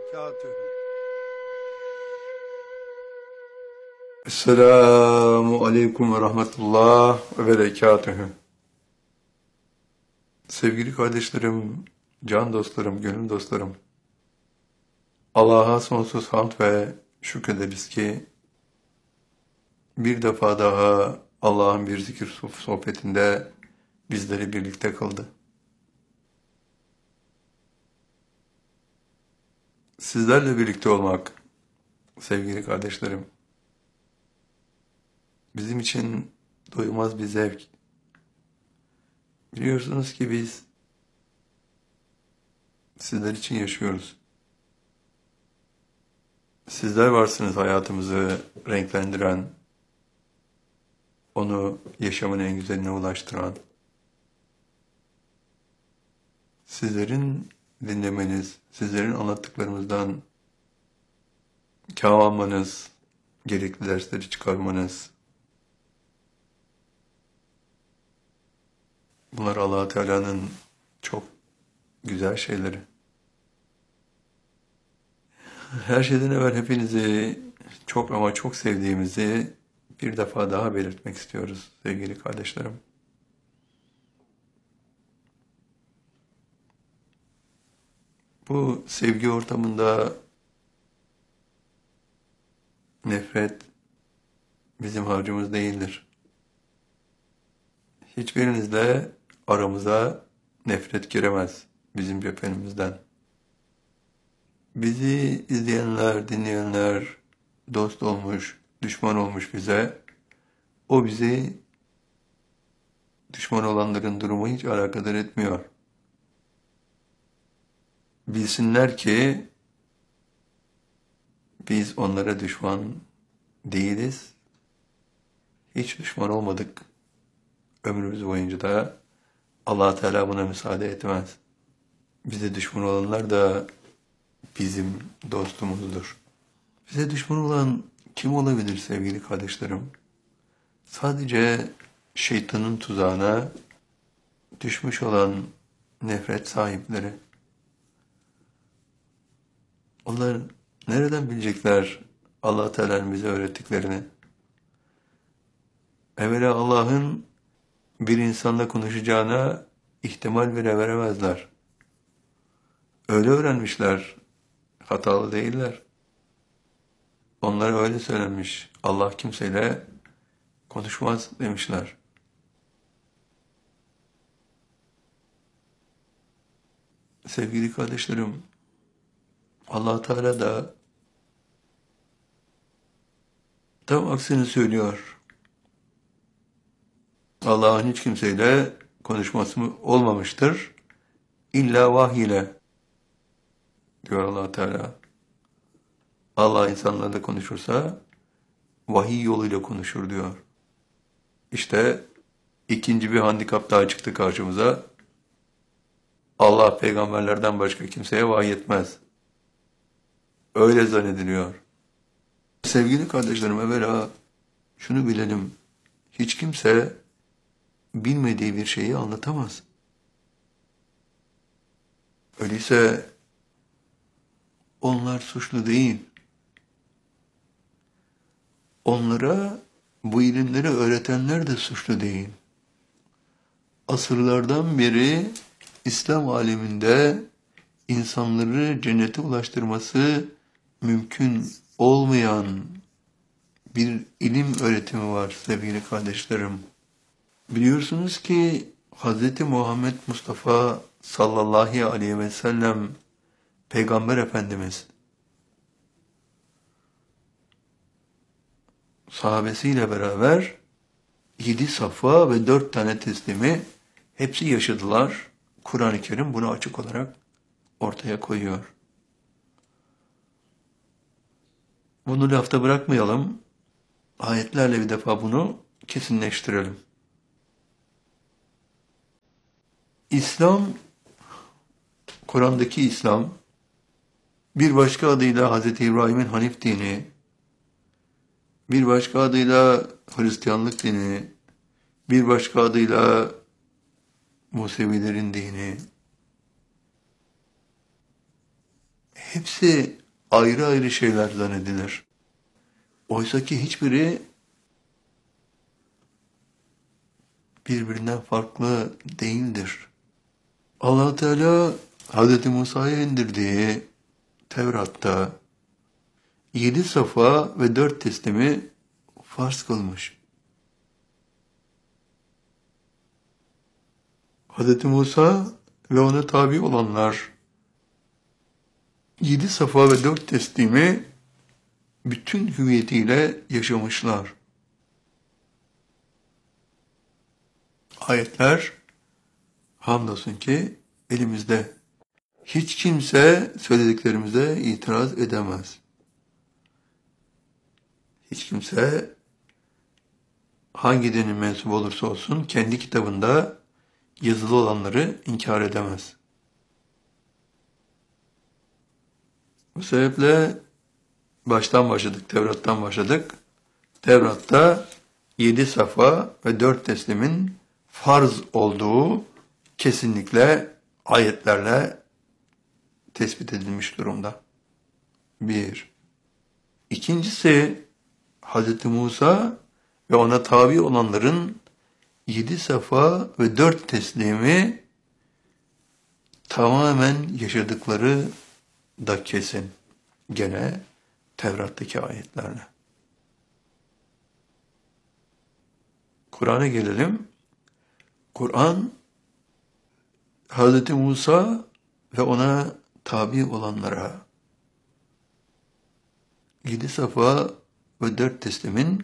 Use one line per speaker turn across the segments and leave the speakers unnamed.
berekatühü.
Esselamu aleyküm ve rahmetullah ve berekatühü. Sevgili kardeşlerim, can dostlarım, gönül dostlarım. Allah'a sonsuz hamd ve şükrederiz ki bir defa daha Allah'ın bir zikir sohbetinde bizleri birlikte kıldı. Sizlerle birlikte olmak, sevgili kardeşlerim, bizim için doymaz bir zevk. Biliyorsunuz ki biz sizler için yaşıyoruz. Sizler varsınız hayatımızı renklendiren, onu yaşamın en güzeline ulaştıran. Sizlerin dinlemeniz, sizlerin anlattıklarımızdan kâr almanız, gerekli dersleri çıkarmanız, bunlar Allah Teala'nın çok güzel şeyleri. Her şeyden evvel hepinizi çok ama çok sevdiğimizi bir defa daha belirtmek istiyoruz sevgili kardeşlerim. Bu sevgi ortamında nefret bizim harcımız değildir. Hiçbirinizle aramıza nefret giremez bizim cephenimizden. Bizi izleyenler, dinleyenler, dost olmuş, düşman olmuş bize, o bizi düşman olanların durumu hiç alakadar etmiyor. Bilsinler ki biz onlara düşman değiliz, hiç düşman olmadık. Ömrümüz boyunca da Allah Teala buna müsaade etmez. Bize düşman olanlar da bizim dostumuzdur. Bize düşman olan kim olabilir sevgili kardeşlerim? Sadece şeytanın tuzağına düşmüş olan nefret sahipleri. Onlar nereden bilecekler Allah Teala'nın bize öğrettiklerini? Evvela Allah'ın bir insanla konuşacağına ihtimal bile veremezler. Öyle öğrenmişler, hatalı değiller. Onlara öyle söylenmiş, Allah kimseyle konuşmaz demişler. Sevgili kardeşlerim, Allah Teala da tam aksini söylüyor. Allah'ın hiç kimseyle konuşması olmamıştır. İlla vahiy ile diyor Allah Teala. Allah insanlarla konuşursa vahiy yoluyla konuşur diyor. İşte ikinci bir handikap daha çıktı karşımıza. Allah peygamberlerden başka kimseye vahiy etmez. Öyle zannediliyor. Sevgili kardeşlerim, evvela şunu bilelim. Hiç kimse bilmediği bir şeyi anlatamaz. Öyleyse onlar suçlu değil. Onlara bu ilimleri öğretenler de suçlu değil. Asırlardan beri İslam aleminde insanları cennete ulaştırması mümkün olmayan bir ilim öğretimi var sevgili kardeşlerim. Biliyorsunuz ki Hz. Muhammed Mustafa sallallahu aleyhi ve sellem Peygamber Efendimiz sahabesiyle beraber 7 safa ve 4 tane teslimi hepsi yaşadılar. Kur'an-ı Kerim bunu açık olarak ortaya koyuyor. Bunu lafta bırakmayalım. Ayetlerle bir defa bunu kesinleştirelim. İslam, Kur'an'daki İslam, bir başka adıyla Hz. İbrahim'in Hanif dini, bir başka adıyla Hristiyanlık dini, bir başka adıyla Musevilerin dini, hepsi ayrı ayrı şeyler zannedilir. Oysa ki hiçbiri birbirinden farklı değildir. Allah Teala Hz. Musa'ya indirdiği Tevrat'ta 7 safa ve 4 teslimi farz kılmış. Hz. Musa ve ona tabi olanlar 7 safa ve 4 teslimi bütün hüviyetiyle yaşamışlar. Ayetler hamdolsun ki elimizde. Hiç kimse söylediklerimize itiraz edemez. Hiç kimse hangi dinin mensubu olursa olsun kendi kitabında yazılı olanları inkar edemez. Bu sebeple baştan başladık, Tevrat'tan başladık. Tevrat'ta 7 safa ve 4 teslimin farz olduğu kesinlikle ayetlerle tespit edilmiş durumda. Bir. İkincisi, Hz. Musa ve ona tabi olanların 7 safa ve 4 teslimi tamamen yaşadıkları da kesin. Gene Tevrat'taki ayetlerle. Kur'an'a gelelim. Kur'an, Hz. Musa ve ona tabi olanlara 7 safa ve 4 teslimin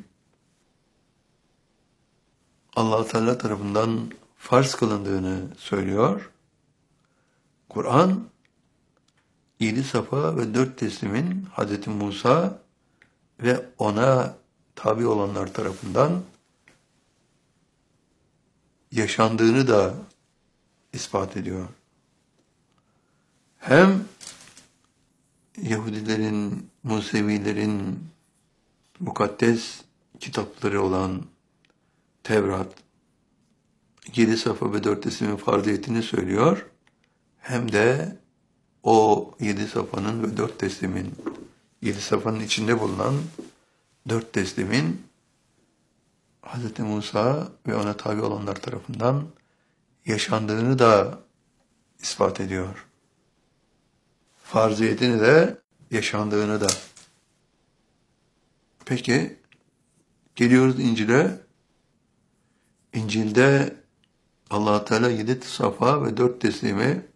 Allah Teala tarafından farz kılındığını söylüyor. Kur'an 7 safa ve 4 teslimin Hz. Musa ve ona tabi olanlar tarafından yaşandığını da ispat ediyor. Hem Yahudilerin, Musevilerin mukaddes kitapları olan Tevrat 7 safa ve 4 teslimin farziyetini söylüyor. Hem de o 7 safanın ve 4 teslimin, 7 safanın içinde bulunan 4 teslimin Hz. Musa ve ona tabi olanlar tarafından yaşandığını da ispat ediyor. Farziyetini de yaşandığını da. Peki, geliyoruz İncil'e. İncil'de Allah Teala 7 safa ve 4 teslimi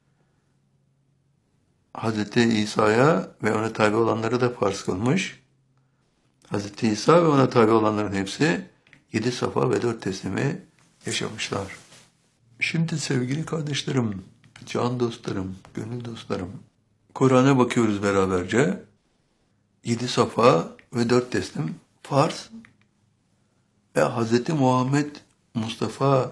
Hz. İsa'ya ve ona tabi olanları da farz kılmış. Hz. İsa ve ona tabi olanların hepsi 7 safa ve 4 teslimi yaşamışlar. Şimdi sevgili kardeşlerim, can dostlarım, gönül dostlarım, Kur'an'a bakıyoruz beraberce. 7 safa ve 4 teslim farz ve Hz. Muhammed Mustafa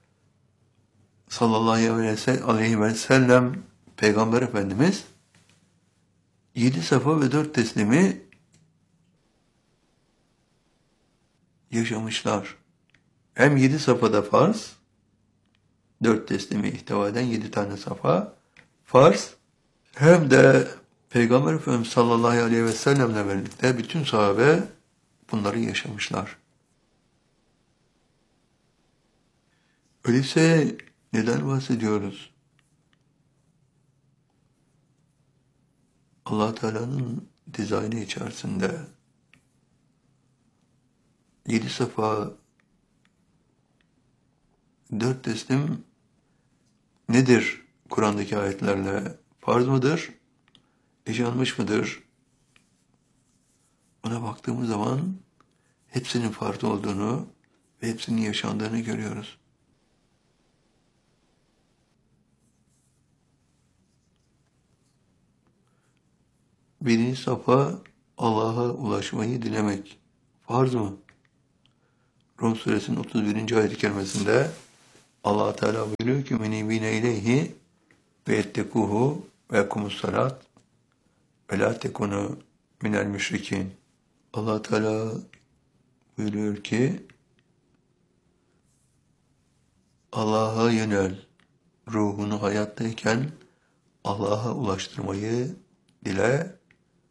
sallallahu aleyhi ve sellem Peygamber Efendimiz 7 safa ve 4 teslimi yaşamışlar. Hem 7 safada farz, 4 teslimi ihtiva eden 7 tane safa farz, hem de Peygamber Efendimiz sallallahu aleyhi ve sellemle birlikte bütün sahabe bunları yaşamışlar. Öyleyse neden bahsediyoruz? Allah Teala'nın dizaynı içerisinde 7 safa 4 teslim nedir? Kur'an'daki ayetlerle farz mıdır? Yaşanmış mıdır? Ona baktığımız zaman hepsinin farz olduğunu ve hepsinin yaşandığını görüyoruz. Birinci safa Allah'a ulaşmayı dilemek. Farz mı? Rum suresinin 31. ayet-i kerimesinde Allah Teala buyuruyor ki menibine ileyhi ve ettekuhu ve ekumus salat ve la tekunu minel müşrikin. Allah Teala buyuruyor ki Allah'a yönel, ruhunu hayattayken Allah'a ulaştırmayı dile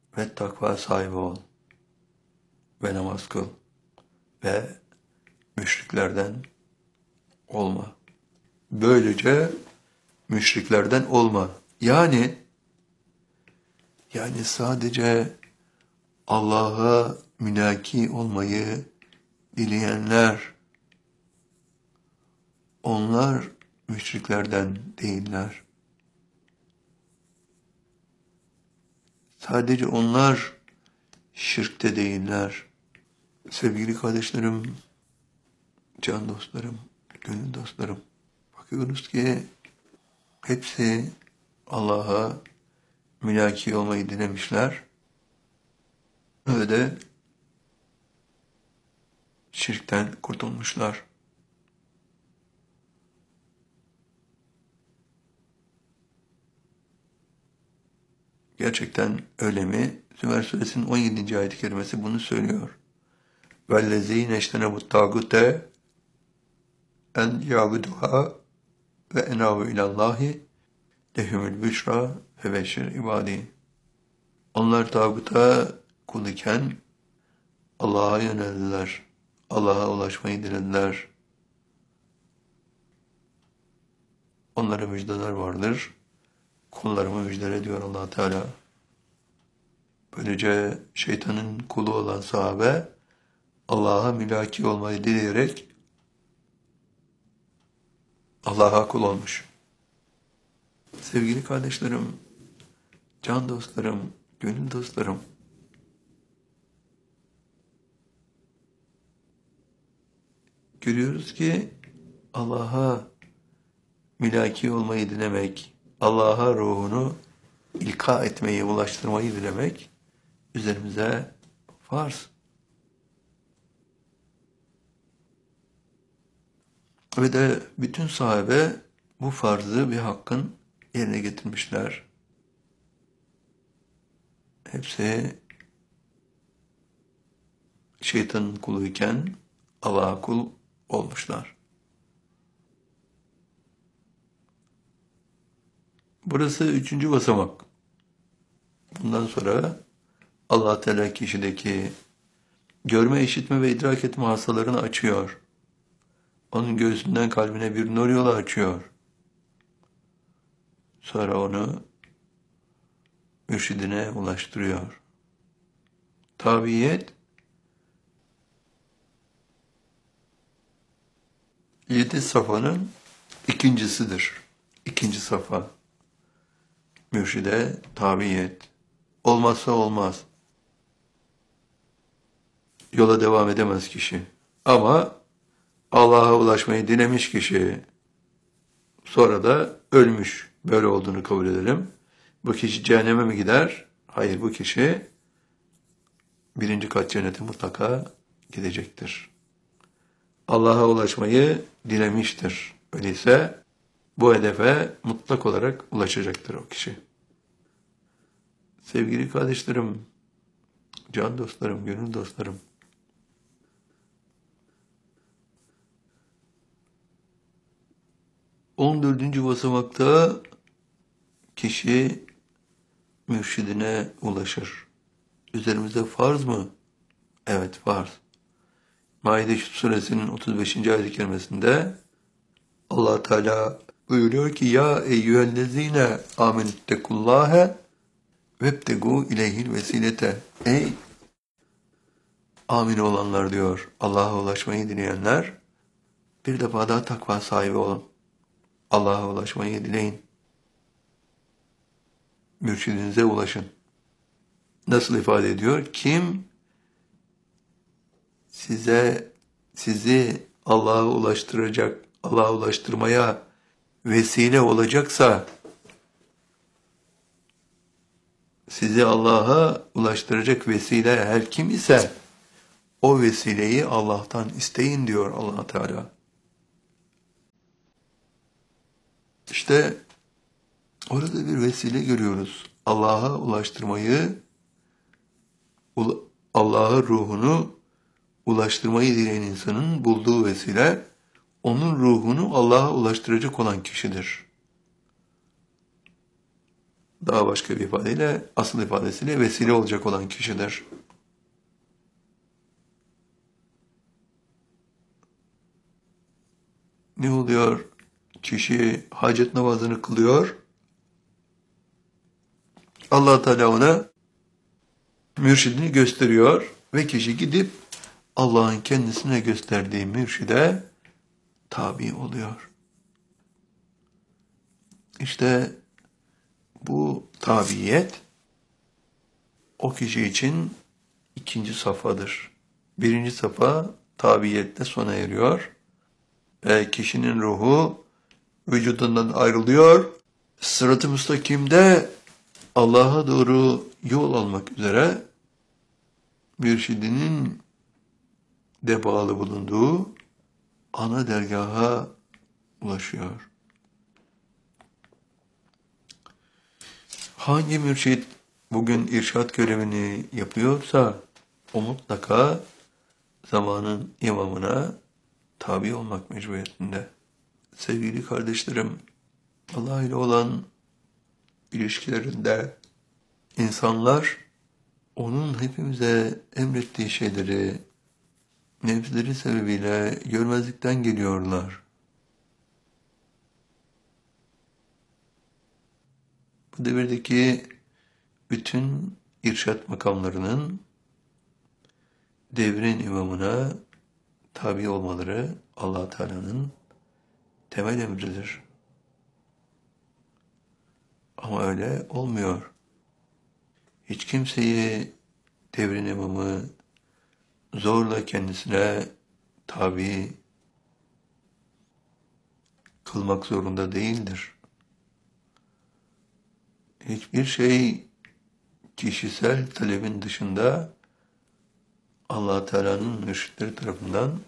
ve takva sahibi ol ve namaz kıl ve müşriklerden olma. Böylece müşriklerden olma. Yani sadece Allah'a münaki olmayı dileyenler, onlar müşriklerden değiller. Sadece onlar şirkte değiller. Sevgili kardeşlerim, can dostlarım, gönül dostlarım, bakıyoruz ki hepsi Allah'a mülaki olmayı dilemişler ve de şirkten kurtulmuşlar. Gerçekten öyle mi? Zümer Suresinin 17. ayet-i kerimesi bunu söylüyor. وَالَّذ۪ينَ اَجْتَنَبُوا الطَّاغُوتَ اَنْ يَعْبُدُهَا وَاَنَابُوا اِلَى اللّٰهِ لَهُمُ الْبُشْرَى فَبَشِّرْ عِبَادِهِ. Onlar tağuta kul iken Allah'a yöneldiler. Allah'a ulaşmayı dilediler. Onlara müjdeler vardır. Kullarımı müjdele diyor Allah Teala. Böylece şeytanın kulu olan sahabe Allah'a mülaki olmayı dileyerek Allah'a kul olmuş. Sevgili kardeşlerim, can dostlarım, gönül dostlarım, görüyoruz ki Allah'a mülaki olmayı dilemek, Allah'a ruhunu ilka etmeyi, ulaştırmayı dilemek üzerimize farz. Ve de bütün sahabe bu farzı bir hakkın yerine getirmişler. Hepsi şeytanın kuluyken Allah'a kul olmuşlar. Burası 3. basamak. Bundan sonra Allah Teala kişideki görme, işitme ve idrak etme hastalarını açıyor. Onun göğsünden kalbine bir nur yolu açıyor. Sonra onu mürşidine ulaştırıyor. Tabiyet 7 safanın ikincisidir. 2. safa. Mürşide tabiyet. Olmazsa olmaz. Yola devam edemez kişi. Ama Allah'a ulaşmayı dilemiş kişi, sonra da ölmüş. Böyle olduğunu kabul edelim. Bu kişi cehenneme mi gider? Hayır, bu kişi 1. kat cennete mutlaka gidecektir. Allah'a ulaşmayı dilemiştir. Öyleyse bu hedefe mutlak olarak ulaşacaktır o kişi. Sevgili kardeşlerim, can dostlarım, gönül dostlarım, 14. basamakta kişi mürşidine ulaşır. Üzerimize farz mı? Evet, farz. Maide suresinin 35. ayet-i kerimesinde Allah Teala buyuruyor ki ya eyyühellezine amenüttekullâhe vebtegû ileyhil vesilete. Ey amin olanlar diyor, Allah'a ulaşmayı dileyenler, bir defa daha takva sahibi olun. Allah'a ulaşmayı dileyin. Mürşidinize ulaşın. Nasıl ifade ediyor? Kim sizi Allah'a ulaştıracak, Allah'a ulaştırmaya vesile olacaksa, sizi Allah'a ulaştıracak vesile her kim ise o vesileyi Allah'tan isteyin diyor Allah Teala. İşte orada bir vesile görüyoruz. Allah'a ulaştırmayı, Allah'a ruhunu ulaştırmayı dileyen insanın bulduğu vesile, onun ruhunu Allah'a ulaştıracak olan kişidir. Daha başka bir ifadeyle, asıl ifadesiyle vesile olacak olan kişidir. Ne oluyor? Kişi hacet namazını kılıyor. Allah Teala ona mürşidini gösteriyor ve kişi gidip Allah'ın kendisine gösterdiği mürşide tabi oluyor. İşte bu tabiyet o kişi için ikinci safhadır. Birinci safha tabiyette sona eriyor ve kişinin ruhu vücudundan ayrılıyor. Sırat-ı müstakimde Allah'a doğru yol almak üzere mürşidinin de bağlı bulunduğu ana dergaha ulaşıyor. Hangi mürşid bugün irşad görevini yapıyorsa o mutlaka zamanın imamına tabi olmak mecburiyetinde. Sevgili kardeşlerim, Allah ile olan ilişkilerinde insanlar onun hepimize emrettiği şeyleri nefsleri sebebiyle görmezlikten geliyorlar. Bu devirdeki bütün irşat makamlarının devrin imamına tabi olmaları Allah Teala'nın temel emridir. Ama öyle olmuyor. Hiç kimseyi devrin imamı zorla kendisine tabi kılmak zorunda değildir. Hiçbir şey kişisel talebin dışında Allah Teala'nın mürşitleri tarafından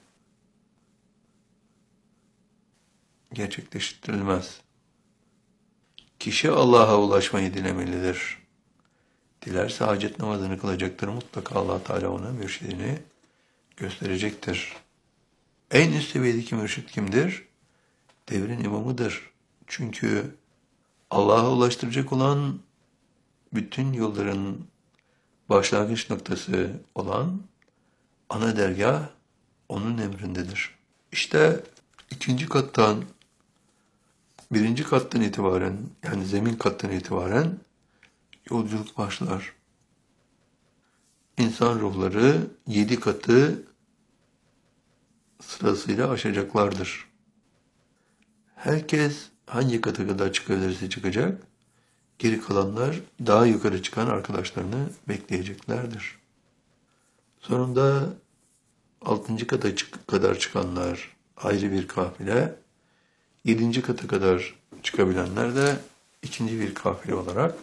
gerçekleştirilmez. Kişi Allah'a ulaşmayı dilemelidir. Dilerse hacet namazını kılacaktır. Mutlaka Allah Teala ona mürşidini gösterecektir. En üst seviyedeki mürşid kimdir? Devrin imamıdır. Çünkü Allah'a ulaştıracak olan bütün yolların başlangıç noktası olan ana dergah onun emrindedir. İşte ikinci kattan, birinci kattan itibaren, yani zemin kattan itibaren yolculuk başlar. İnsan ruhları 7 katı sırasıyla aşacaklardır. Herkes hangi kata kadar çıkabilirse çıkacak, geri kalanlar daha yukarı çıkan arkadaşlarını bekleyeceklerdir. Sonunda 6. kata kadar çıkanlar ayrı bir kafile, 7. kata kadar çıkabilenler de ikinci bir kafile olarak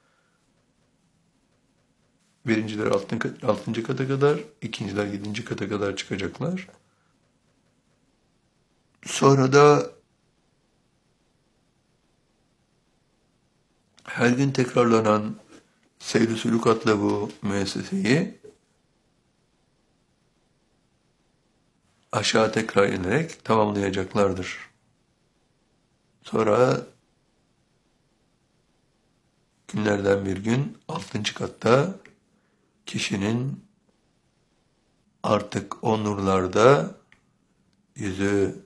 birinciler 6. kata kadar, ikinciler 7. kata kadar çıkacaklar. Sonra da her gün tekrarlanan seyr-i sülûk adlı bu müesseseyi aşağı tekrar inerek tamamlayacaklardır. Sonra günlerden bir gün 6. katta kişinin artık o nurlarda yüzü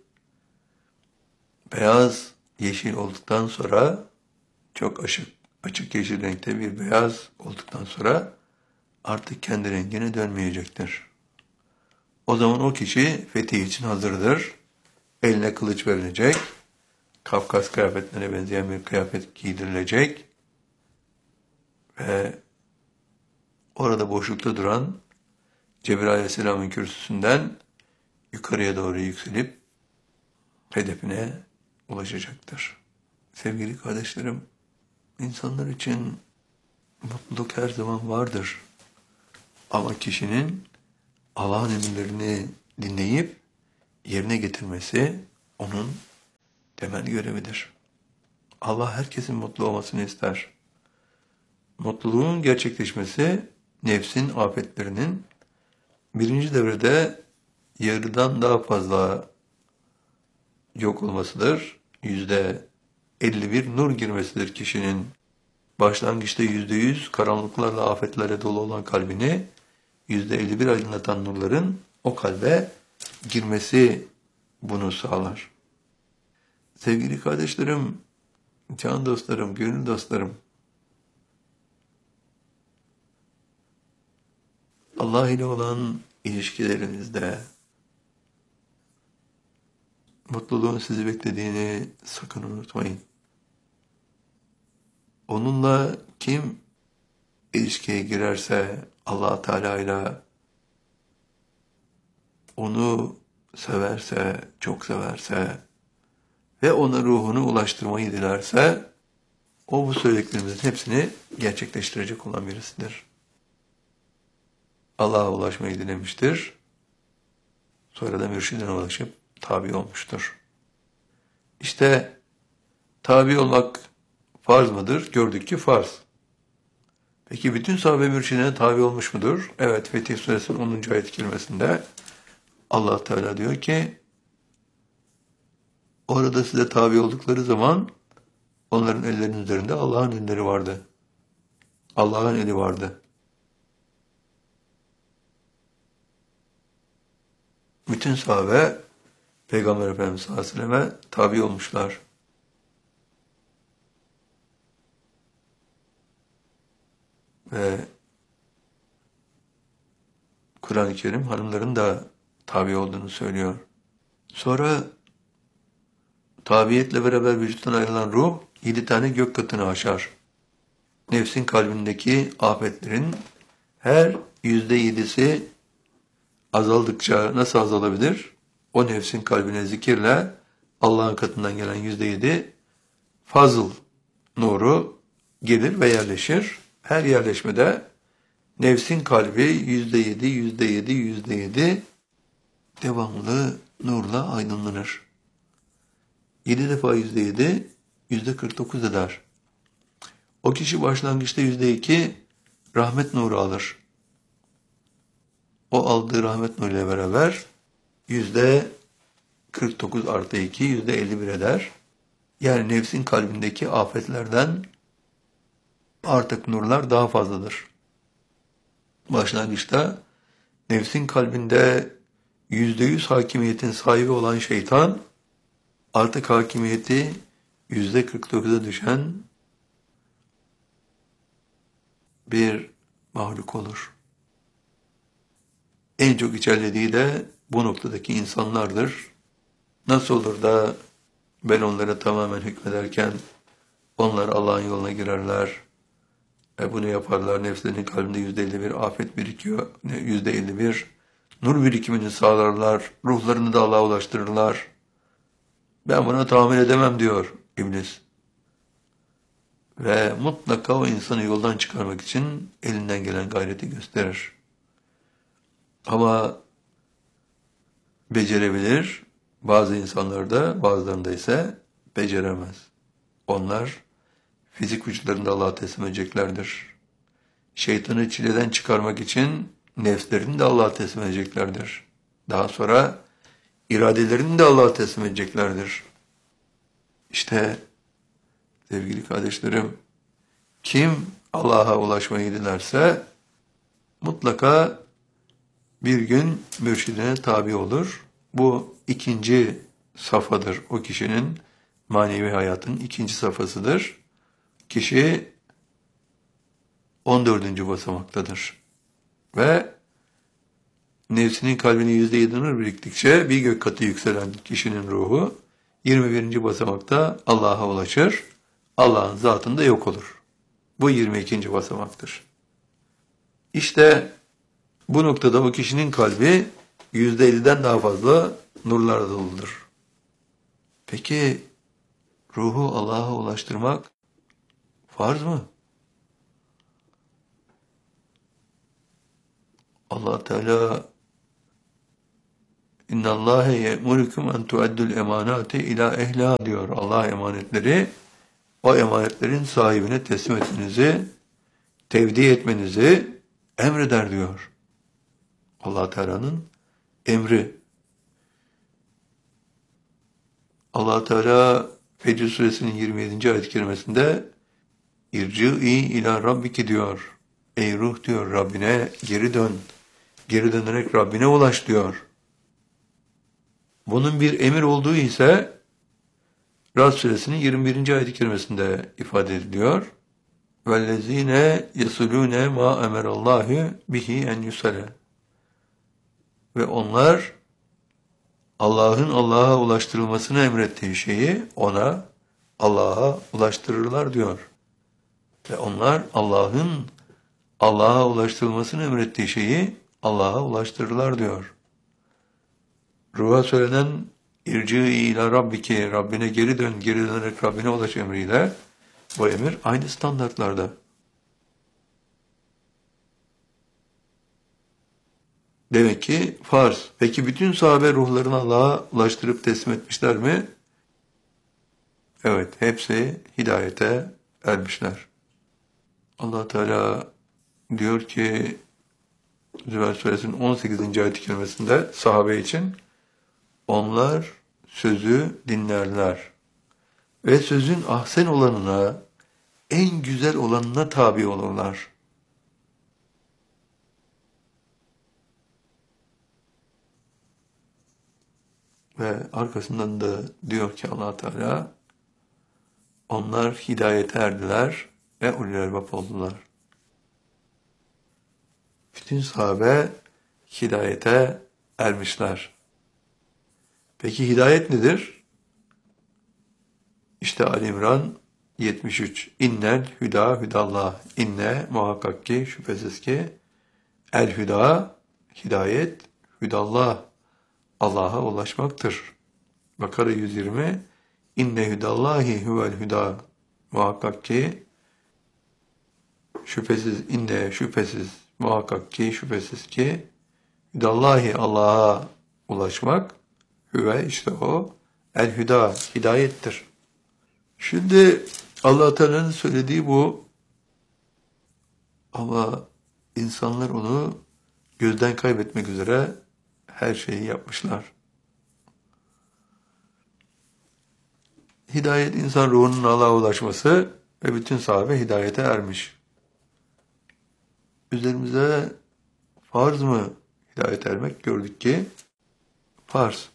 beyaz yeşil olduktan sonra, çok açık yeşil renkte bir beyaz olduktan sonra artık kendi rengine dönmeyecektir. O zaman o kişi fetih için hazırdır. Eline kılıç verilecek. Kafkas kıyafetlerine benzeyen bir kıyafet giydirilecek. Ve orada boşlukta duran Cebrail Aleyhisselam'ın kürsüsünden yukarıya doğru yükselip hedefine ulaşacaktır. Sevgili kardeşlerim, insanlar için mutluluk her zaman vardır. Ama kişinin Allah'ın emirlerini dinleyip yerine getirmesi onun temel görevidir. Allah herkesin mutlu olmasını ister. Mutluluğun gerçekleşmesi nefsin afetlerinin birinci devrede yarıdan daha fazla yok olmasıdır. %51 nur girmesidir kişinin başlangıçta %100 karanlıklarla, afetlerle dolu olan kalbini %51 aydınlatan nurların o kalbe girmesi bunu sağlar. Sevgili kardeşlerim, can dostlarım, gönül dostlarım, Allah ile olan ilişkilerinizde mutluluğun sizi beklediğini sakın unutmayın. Onunla kim ilişkiye girerse Allah Teala ile onu severse, çok severse ve ona ruhunu ulaştırmayı dilerse o bu söylediklerimizin hepsini gerçekleştirecek olan birisidir. Allah'a ulaşmayı dilemiştir. Sonra da mürşidine ulaşıp tabi olmuştur. İşte tabi olmak farz mıdır? Gördük ki farz. Peki bütün sahabe mürşidine tabi olmuş mudur? Evet, Fetih Suresinin 10. ayet-i kerimesinde Allah Teala diyor ki orada size tabi oldukları zaman onların ellerinin üzerinde Allah'ın elleri vardı. Allah'ın eli vardı. Bütün sahabe Peygamber Efendimiz sallallahu aleyhi ve selleme tabi olmuşlar. Ve Kur'an-ı Kerim hanımların da tabi olduğunu söylüyor. Sonra tabiyetle beraber vücuttan ayrılan ruh 7 tane gök katını aşar. Nefsin kalbindeki afetlerin her %7'si azaldıkça nasıl azalabilir? O nefsin kalbine zikirle Allah'ın katından gelen %7 fazıl nuru gelir ve yerleşir. Her yerleşmede nefsin kalbi %7, %7, %7 devamlı nurla aydınlanır. 7 defa %7, %49 eder. O kişi başlangıçta %2 rahmet nuru alır. O aldığı rahmet nuruyla beraber %49 artı 2, %51 eder. Yani nefsin kalbindeki afetlerden artık nurlar daha fazladır. Başlangıçta nefsin kalbinde %100 hakimiyetin sahibi olan şeytan artık hakimiyeti %49'a düşen bir mahluk olur. En çok içerlediği de bu noktadaki insanlardır. Nasıl olur da ben onlara tamamen hükmederken onlar Allah'ın yoluna girerler ve bunu yaparlar. Nefslerinin kalbinde %51 afet birikiyor. %51 nur birikimini sağlarlar. Ruhlarını da Allah'a ulaştırırlar. Ben buna tahammül edemem diyor iblis. Ve mutlaka o insanı yoldan çıkarmak için elinden gelen gayreti gösterir. Ama becerebilir. Bazı insanlarda, bazılarında ise beceremez. Onlar fizik vücutlarında Allah'a teslim edeceklerdir. Şeytanı çileden çıkarmak için nefslerini de Allah'a teslim edeceklerdir. Daha sonra iradelerini de Allah'a teslim edeceklerdir. İşte sevgili kardeşlerim, kim Allah'a ulaşmayı dilerse mutlaka bir gün mürşidine tabi olur. Bu ikinci safhadır. O kişinin manevi hayatının ikinci safhasıdır. Kişi 14. basamaktadır. Ve nefsinin kalbine %7 nur biriktikçe bir gök katı yükselen kişinin ruhu 21. basamakta Allah'a ulaşır. Allah'ın zatında yok olur. Bu 22. basamaktır. İşte bu noktada o kişinin kalbi %50'den daha fazla nurlarla doludur. Peki ruhu Allah'a ulaştırmak farz mı? Allah Teala İnna Allahe ye'murukum en tu'addul emanati ila ehliha diyor. Allah emanetleri o emanetlerin sahibine teslim etmenizi, tevdi etmenizi emreder diyor. Allah Teala'nın emri. Allah Teala Fecr Suresinin 27. ayet-i kerimesinde İrci'i ila rabbiki diyor. Ey ruh diyor, Rabbine geri dön. Geri dönerek Rabbine ulaş diyor. Bunun bir emir olduğu ise Rad suresinin 21. ayet-i kerimesinde ifade ediliyor. وَالَّذ۪ينَ يَسُلُونَ مَا اَمَرَ اللّٰهُ بِهِ اَنْ يُسَلَ. Ve onlar Allah'ın Allah'a ulaştırılmasını emrettiği şeyi Allah'a ulaştırırlar diyor. Ve onlar Allah'ın Allah'a ulaştırılmasını emrettiği şeyi Allah'a ulaştırırlar diyor. Ruha söylenen irci ila rabbiki, Rabbine geri dön, geri dönerek Rabbine ulaş emriyle bu emir aynı standartlarda. Demek ki farz. Peki bütün sahabe ruhlarını Allah'a ulaştırıp teslim etmişler mi? Evet, hepsi hidayete ermişler. Allah Teala diyor ki Zümer Suresinin 18. ayet-i kerimesinde sahabe için onlar sözü dinlerler ve sözün ahsen olanına, en güzel olanına tabi olurlar. Ve arkasından da diyor ki Allah Teala, onlar hidayete erdiler ve ulul elbab oldular. Bütün sahabe hidayete ermişler. Peki hidayet nedir? İşte Ali İmran 73. İnnel hüda hüdallah. İnne muhakkak ki, şüphesiz ki, el hüda, hidayet, hüdallah, Allah'a ulaşmaktır. Bakara 120. İnne hüdallahi huvel hüda. Muhakkak ki, şüphesiz, muhakkak ki, şüphesiz ki, hüdallahi, Allah'a ulaşmak, hüve, işte o, el hüda, hidayettir. Şimdi Allah Teala'nın söylediği bu, ama insanlar onu gözden kaybetmek üzere her şeyi yapmışlar. Hidayet, insan ruhunun Allah'a ulaşması ve bütün sahabe hidayete ermiş. Üzerimize farz mı hidayete ermek? Gördük ki farz.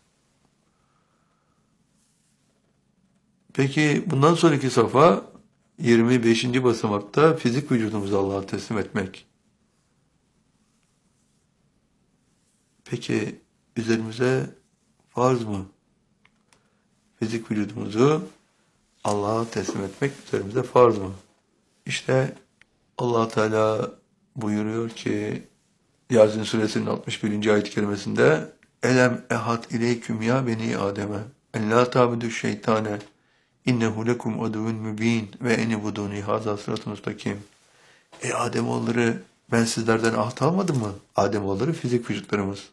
Peki bundan sonraki safa 25. basamakta fizik vücudumuzu Allah'a teslim etmek. Peki üzerimize farz mı? Fizik vücudumuzu Allah'a teslim etmek üzerimize farz mı? İşte Allah Teala buyuruyor ki Yasin suresinin 61. ayet-i kerimesinde Elem ehad ileyküm ya beni Adem'e en la ta'budu şeytane innehu lekum aduvun mübin ve enibuduni haza sıratun mustakim. Ey Ademoğulları, ben sizlerden ahd almadım mı? Ademoğulları fizik vücutlarımız.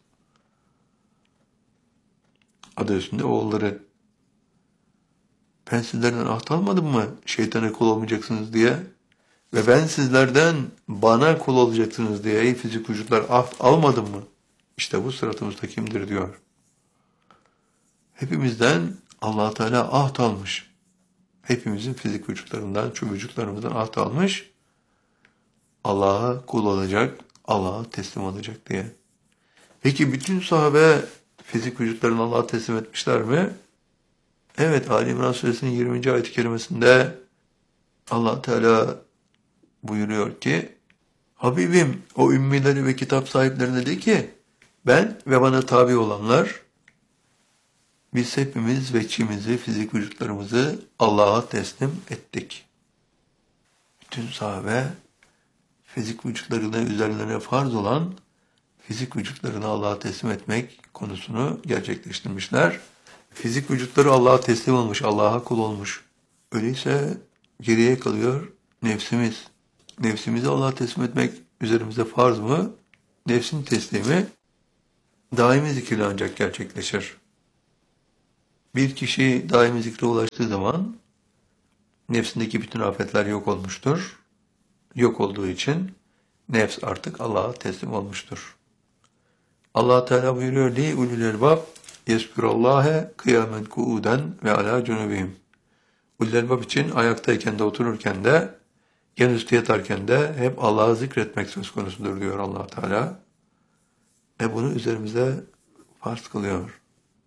Adı üstünde oğulları. Ben sizlerden ahd almadım mı? Şeytana kul olmayacaksınız diye. Ve ben sizlerden bana kul olacaksınız diye ey fizik vücutlar ahd almadım mı? İşte bu sırat-ı müstakimdir diyor. Hepimizden Allah Teala ahd almış. Hepimizin fizik vücutlarından, şu vücutlarımızdan ahd almış. Allah'a kul olacak, Allah'a teslim olacak diye. Peki bütün sahabe fizik vücutlarını Allah'a teslim etmişler mi? Evet, Ali İmran suresinin 20. ayet-i kerimesinde Allah Teala buyuruyor ki Habibim o ümmileri ve kitap sahiplerine de ki ben ve bana tabi olanlar biz hepimiz veçimizi, fizik vücutlarımızı Allah'a teslim ettik. Bütün sahabe fizik vücutlarına üzerlerine farz olan fizik vücutlarını Allah'a teslim etmek konusunu gerçekleştirmişler. Fizik vücutları Allah'a teslim olmuş, Allah'a kul olmuş. Öyleyse geriye kalıyor nefsimiz. Nefsimizi Allah'a teslim etmek üzerimize farz mı? Nefsin teslimi daimi zikirle ancak gerçekleşir. Bir kişi daimi zikre ulaştığı zaman nefsindeki bütün afetler yok olmuştur. Yok olduğu için nefs artık Allah'a teslim olmuştur. Allah Teala buyuruyor li ulul elbab yeskurallâhe kıyamen kuuden ve alâ cunubihim. Ulul elbab için ayaktayken de otururken de Yanüstü yatarken de hep Allah'ı zikretmek söz konusudur diyor Allah Teala. Bunu üzerimize farz kılıyor.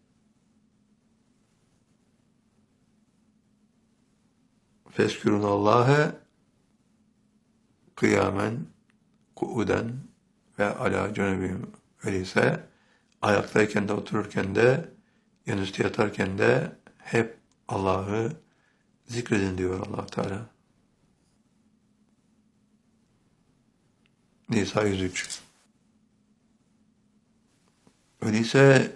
Feskürünallâhe kıyamen, kuuden ve alâ cünebihim. Öyleyse ayaktayken de otururken de yanüstü yatarken de hep Allah'ı zikredin diyor Allah Teala. Nisa 103. Öyleyse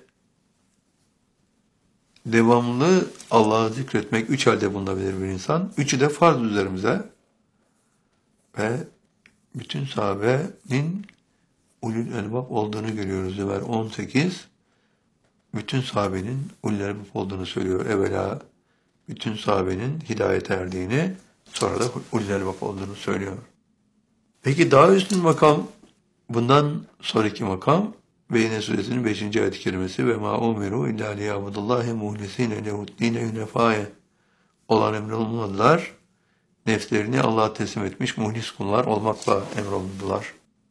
devamlı Allah'ı zikretmek 3 halde bulunabilir bir insan. 3'ü de farz üzerimize ve bütün sahabenin ulul elbab olduğunu görüyoruz. Zümer 18 bütün sahabenin ulul elbab olduğunu söylüyor. Evvela bütün sahabenin hidayete erdiğini, sonra da ulul elbab olduğunu söylüyor. Peki daha üstün makam, bundan sonraki makam Beyne suresinin 5. ayet-i kerimesi ve ma umiru illa liyabudullahi muhlisine lehuddine hünefâye olan emrolunmadılar. Nefslerini Allah'a teslim etmiş muhlis kullar olmakla emrolundular.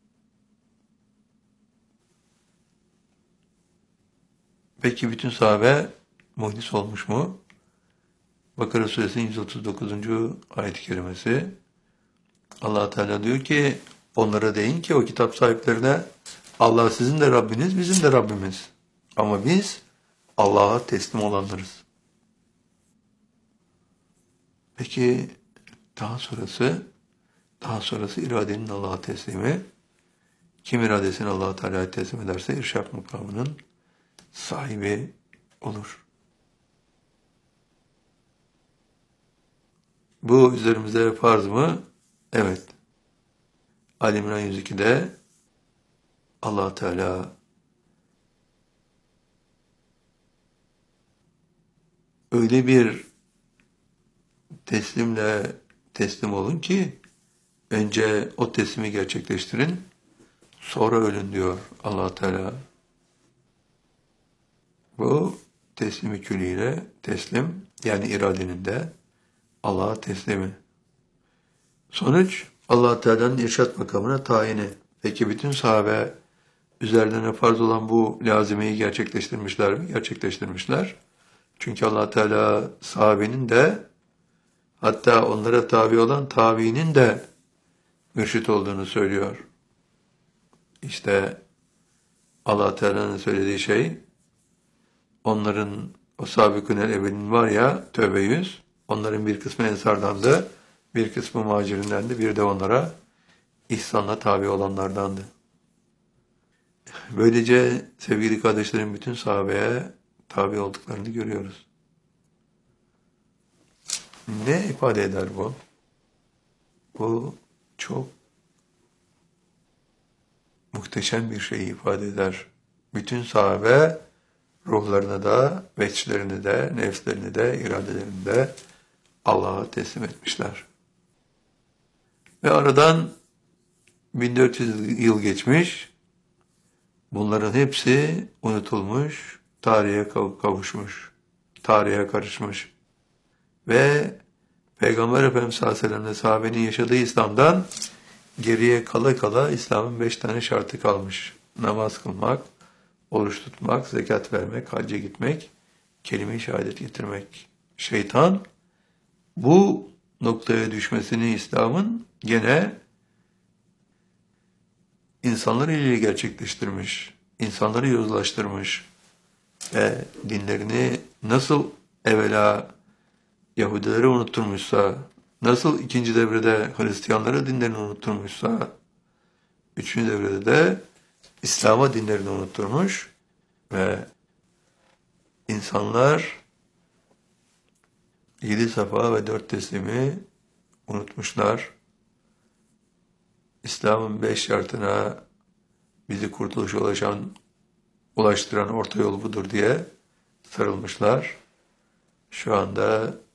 Peki bütün sahabe muhlis olmuş mu? Bakara suresinin 139. ayet-i kerimesi. Allah Teala diyor ki onlara deyin ki o kitap sahiplerine Allah sizin de Rabbiniz, bizim de Rabbimiz. Ama biz Allah'a teslim olanlarız. Peki daha sonrası iradenin Allah'a teslimi. Kim iradesini Allah Teala'ya teslim ederse irşad makamının sahibi olur. Bu üzerimize farz mı? Evet. Ali İmran 102'de Allah Teala öyle bir teslim olun ki önce o teslimi gerçekleştirin, sonra ölün diyor Allah Teala. Bu teslimi külliyle teslim, yani iradenin de Allah'a teslimi. Sonuç Allah Teala'nın irşad makamına tayini. Peki bütün sahabe üzerlerine farz olan bu lazimeyi gerçekleştirmişler mi? Gerçekleştirmişler. Çünkü Allah Teala sahabenin de hatta onlara tabi olan tabiinin de mürşit olduğunu söylüyor. İşte Allah Teala'nın söylediği şey onların o sabıkın-el evvelin var ya Tövbe 100 onların bir kısmı ensardandı, bir kısmı muhacirindendi, bir de onlara ihsanla tabi olanlardandı. Böylece sevgili kardeşlerim bütün sahabeye tabi olduklarını görüyoruz. Ne ifade eder bu? Bu çok muhteşem bir şey ifade eder. Bütün sahabe ruhlarını da, veçlerini de, nefslerini de, iradelerini de Allah'a teslim etmişler. Ve aradan 1400 yıl geçmiş, bunların hepsi unutulmuş, tarihe kavuşmuş, tarihe karışmış. Ve Peygamber Efendimiz sallallahu aleyhi ve sellem'le sahabenin yaşadığı İslam'dan geriye kala kala İslam'ın 5 tane şartı kalmış. Namaz kılmak, oruç tutmak, zekat vermek, hacca gitmek, kelime-i şehadet getirmek. Şeytan bu noktaya düşmesini İslam'ın gene insanlar ile gerçekleştirmiş, insanları yozlaştırmış ve dinlerini nasıl evvela Yahudileri unutturmuşsa, nasıl ikinci devrede Hristiyanlara dinlerini unutturmuşsa, üçüncü devrede de İslam'a dinlerini unutturmuş ve insanlar 7 safa ve 4 teslimi unutmuşlar. İslam'ın 5 şartına bizi kurtuluşa ulaştıran orta yol budur diye sarılmışlar. Şu anda